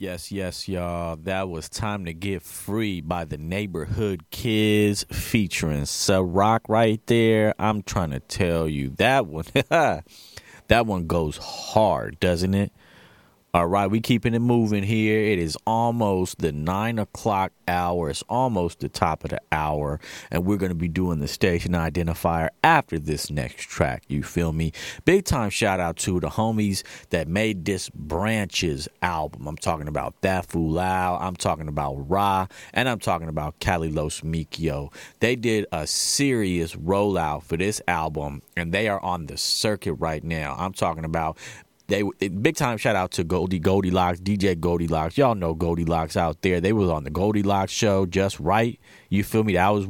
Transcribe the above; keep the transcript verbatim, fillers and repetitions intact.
Yes, yes, y'all. That was Time to Get Free by the Neighborhood Kids featuring Ciroc right there. I'm trying to tell you that one that one goes hard, doesn't it? All right, we keeping it moving here. It is almost the nine o'clock hour. It's almost the top of the hour, and we're going to be doing the station identifier after this next track. You feel me? Big time shout out to the homies that made this Branches album. I'm talking about That Fool Al. I'm talking about Ra, and I'm talking about Cali Los Mikio. They did a serious rollout for this album, and they are on the circuit right now. I'm talking about They big time shout out to Goldie Goldilocks, D J Goldilocks. Y'all know Goldilocks out there. They was on the Goldilocks show just right. You feel me? That was